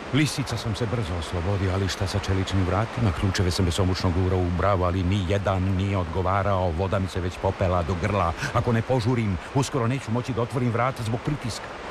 Lisica sam se brzo oslobodio, ali šta sa čeličnim vratima? Ključeve sam besomučno gurao u bravu, ali ni jedan nije odgovarao. Voda mi se već popela do grla. Ako ne požurim, uskoro neću moći da otvorim vrata zbog pritiska.